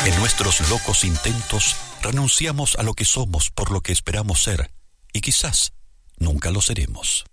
En nuestros locos intentos, renunciamos a lo que somos por lo que esperamos ser, y quizás nunca lo seremos.